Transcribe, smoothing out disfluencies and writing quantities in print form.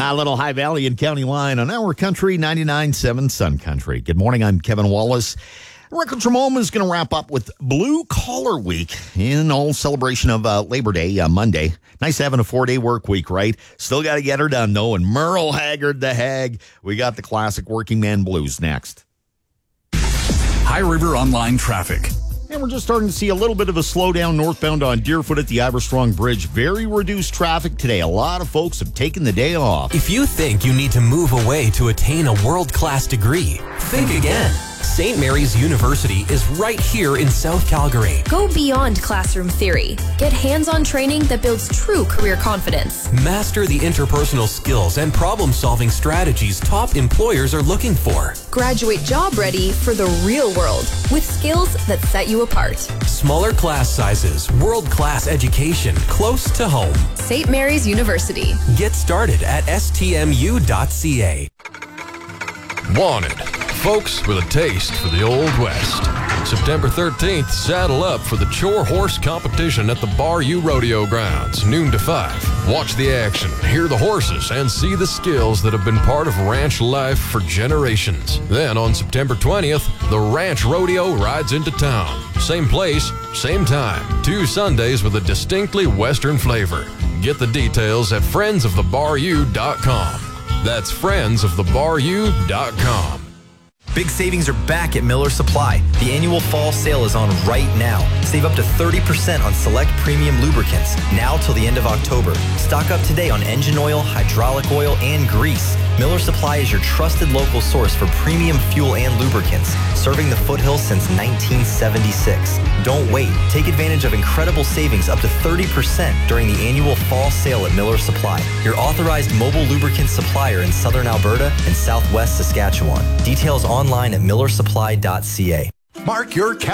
A little High Valley and County Line on our country, 99.7 Sun Country. Good morning, I'm Kevin Wallace. Records from Home is going to wrap up with Blue Collar Week in all celebration of Labor Day, Monday. Nice having a 4-day work week, right? Still got to get her done, though. And Merle Haggard, the Hag. We got the classic Working Man Blues next. High River Online Traffic. And we're just starting to see a little bit of a slowdown northbound on Deerfoot at the Iverstrong Bridge. Very reduced traffic today. A lot of folks have taken the day off. If you think you need to move away to attain a world-class degree, think again. St. Mary's University is right here in South Calgary. Go beyond classroom theory. Get hands-on training that builds true career confidence. Master the interpersonal skills and problem-solving strategies top employers are looking for. Graduate job ready for the real world with skills that set you apart. Smaller class sizes, world-class education close to home. St. Mary's University. Get started at stmu.ca. Wanted. Folks with a taste for the Old West. September 13th, saddle up for the Chore Horse Competition at the Bar U Rodeo Grounds, noon to 5. Watch the action, hear the horses, and see the skills that have been part of ranch life for generations. Then on September 20th, the Ranch Rodeo rides into town. Same place, same time. 2 Sundays with a distinctly Western flavor. Get the details at friendsofthebaru.com. That's friendsofthebaru.com. Big savings are back at Miller Supply. The annual fall sale is on right now. Save up to 30% on select premium lubricants, now till the end of October. Stock up today on engine oil, hydraulic oil, and grease. Miller Supply is your trusted local source for premium fuel and lubricants, serving the foothills since 1976. Don't wait. Take advantage of incredible savings up to 30% during the annual fall sale at Miller Supply, your authorized mobile lubricant supplier in southern Alberta and southwest Saskatchewan. Details online at millersupply.ca. Mark your